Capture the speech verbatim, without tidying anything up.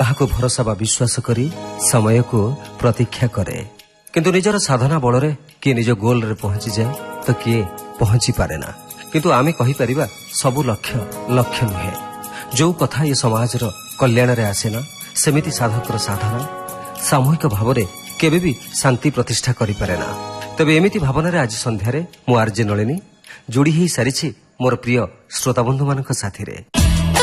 କାହାକୁ ଭରସା ବା ବିଶ୍ୱାସ କରି ସମୟକୁ ପ୍ରତୀକ୍ଷା କରେ, କିନ୍ତୁ ନିଜର ସାଧନା ବଳରେ କିଏ ନିଜ ଗୋଲରେ ପହଞ୍ଚିଯାଏ ତ କିଏ ପହଞ୍ଚି ପାରେ ନା। କିନ୍ତୁ ଆମେ କହିପାରିବା ସବୁ ଲକ୍ଷ୍ୟ ଲକ୍ଷ୍ୟ ନୁହେଁ। ଯୋଉ କଥା ଏ ସମାଜର କଲ୍ୟାଣରେ ଆସେନା, ସେମିତି ସାଧକର ସାଧନା ସାମୂହିକ ଭାବରେ କେବେ ବି ଶାନ୍ତି ପ୍ରତିଷ୍ଠା କରିପାରେ ନା। ତେବେ ଏମିତି ଭାବନାରେ ଆଜି ସନ୍ଧ୍ୟାରେ ମୁଁ ଆର୍ଜେ ନଳିନୀ ଯୋଡ଼ି ହୋଇ ସାରିଛି ମୋର ପ୍ରିୟ ଶ୍ରୋତାବନ୍ଧୁମାନଙ୍କ ସାଥିରେ।